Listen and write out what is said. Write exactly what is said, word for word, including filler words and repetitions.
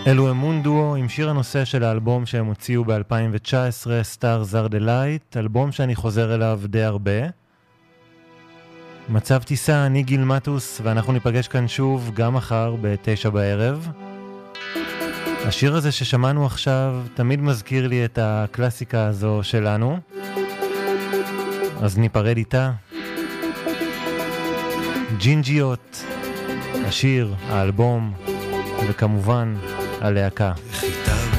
אלו הם מונדו עם שיר הנושא של האלבום שהם הוציאו ב-אלפיים תשע עשרה, Stars Are the Light, אלבום שאני חוזר אליו די הרבה. מצב טיסה, אני גיל מטוס, ואנחנו ניפגש כאן שוב גם מחר בתשע בערב. השיר הזה ששמענו עכשיו תמיד מזכיר לי את הקלאסיקה הזו שלנו, אז ניפרד איתה. ג'ינג'יות, השיר, האלבום, וכמובן הלהקה. חיטה